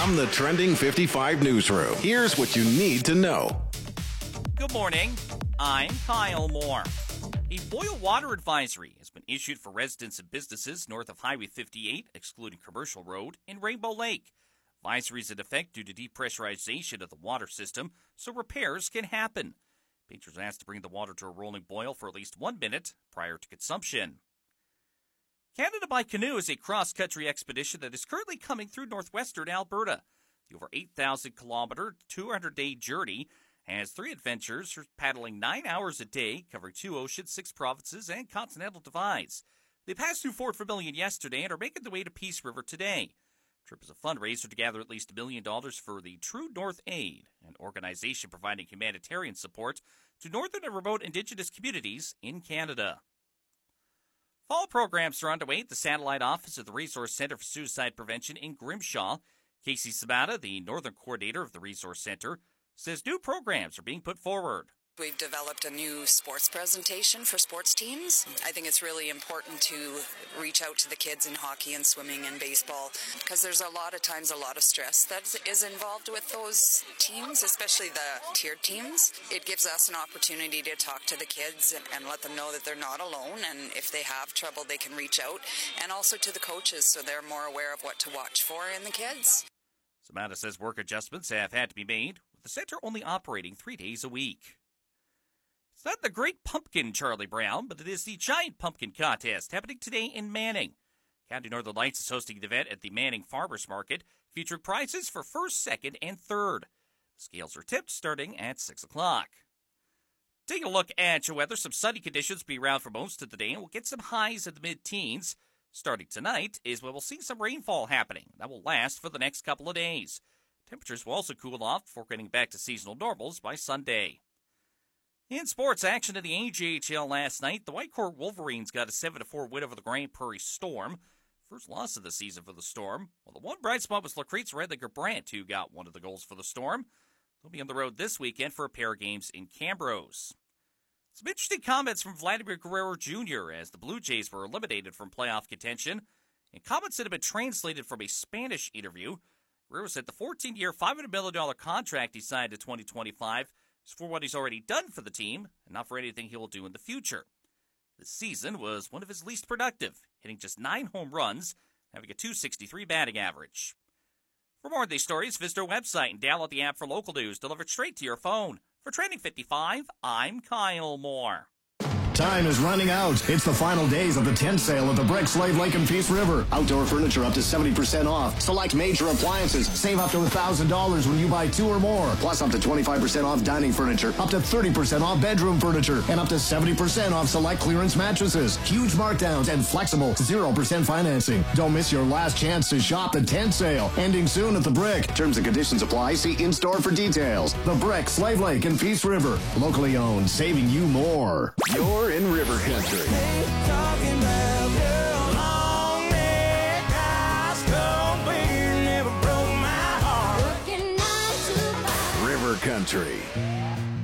From the Trending 55 newsroom, here's what you need to know. Good morning. I'm Kyle Moore. A boil water advisory has been issued for residents and businesses north of Highway 58, excluding Commercial Road, in Rainbow Lake. Advisory is in effect due to depressurization of the water system, so repairs can happen. Patrons are asked to bring the water to a rolling boil for at least 1 minute prior to consumption. Canada by Canoe is a cross-country expedition that is currently coming through northwestern Alberta. The over 8,000-kilometer, 200-day journey has 3 adventures, paddling 9 hours a day, covering 2 oceans, 6 provinces, and continental divides. They passed through Fort Vermilion yesterday and are making their way to Peace River today. The trip is a fundraiser to gather at least $1 million for the True North Aid, an organization providing humanitarian support to northern and remote Indigenous communities in Canada. Fall programs are underway at the satellite office of the Resource Center for Suicide Prevention in Grimshaw. Casey Sabata, the northern coordinator of the Resource Center, says new programs are being put forward. We've developed a new sports presentation for sports teams. I think it's really important to reach out to the kids in hockey and swimming and baseball because there's a lot of times a lot of stress that is involved with those teams, especially the tiered teams. It gives us an opportunity to talk to the kids and let them know that they're not alone, and if they have trouble they can reach out, and also to the coaches so they're more aware of what to watch for in the kids. Samantha says work adjustments have had to be made, with the center only operating 3 days a week. It's not the Great Pumpkin, Charlie Brown, but it is the Giant Pumpkin Contest happening today in Manning. County Northern Lights is hosting the event at the Manning Farmers Market, featuring prizes for first, second, and third. The scales are tipped starting at 6 o'clock. Taking a look at your weather, some sunny conditions will be around for most of the day, and we'll get some highs in the mid-teens. Starting tonight is when we'll see some rainfall happening. That will last for the next couple of days. Temperatures will also cool off before getting back to seasonal normals by Sunday. In sports action in the AJHL last night, the Whitecourt Wolverines got a 7-4 win over the Grand Prairie Storm. First loss of the season for the Storm. Well, the one bright spot was Lacrete's Redlinger Brandt, who got one of the goals for the Storm. They'll be on the road this weekend for a pair of games in Camrose. Some interesting comments from Vladimir Guerrero Jr. as the Blue Jays were eliminated from playoff contention, and comments that have been translated from a Spanish interview. Guerrero said the 14-year, $500 million contract he signed in 2025 is for what he's already done for the team and not for anything he will do in the future. This season was one of his least productive, hitting just 9 home runs, having a .263 batting average. For more of these stories, visit our website and download the app for local news delivered straight to your phone. For Trending 55, I'm Kyle Moore. Time is running out. It's the final days of the tent sale at the Brick, Slave Lake, and Peace River. Outdoor furniture up to 70% off. Select major appliances. Save up to $1,000 when you buy 2 or more. Plus up to 25% off dining furniture, up to 30% off bedroom furniture, and up to 70% off select clearance mattresses. Huge markdowns and flexible 0% financing. Don't miss your last chance to shop the tent sale. Ending soon at the Brick. Terms and conditions apply. See in-store for details. The Brick, Slave Lake, and Peace River. Locally owned, saving you more. You're in River Country. River Country.